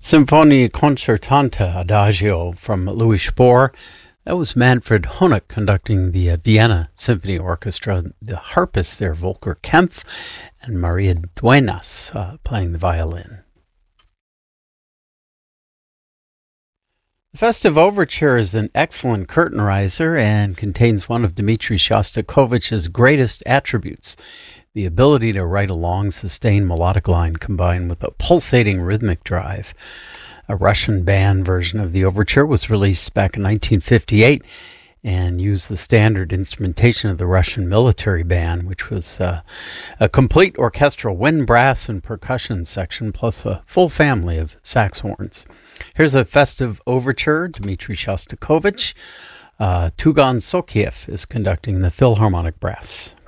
Symphonie Concertante Adagio from Louis Spohr. That was Manfred Honeck conducting the Vienna Symphony Orchestra. The harpist there, Volker Kempf, and Maria Duenas playing the violin. The Festive Overture is an excellent curtain riser and contains one of Dmitri Shostakovich's greatest attributes, the ability to write a long, sustained melodic line combined with a pulsating rhythmic drive. A Russian band version of the overture was released back in 1958 and used the standard instrumentation of the Russian military band, which was a complete orchestral wind, brass, and percussion section, plus a full family of sax horns. Here's a Festive Overture, Dmitri Shostakovich. Tugan Sokiev is conducting the Philharmonic Brass.